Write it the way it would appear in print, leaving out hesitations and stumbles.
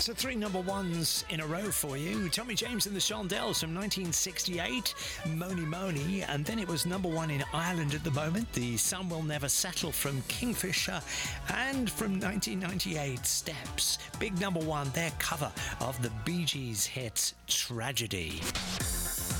So 3 number ones in a row for you. Tommy James and the Shondells from 1968, Mony Mony, and then it was number 1 in Ireland at the moment, The Sun Will Never Settle from Kingfisher, and from 1998, Steps, big number 1, their cover of the Bee Gees hit Tragedy.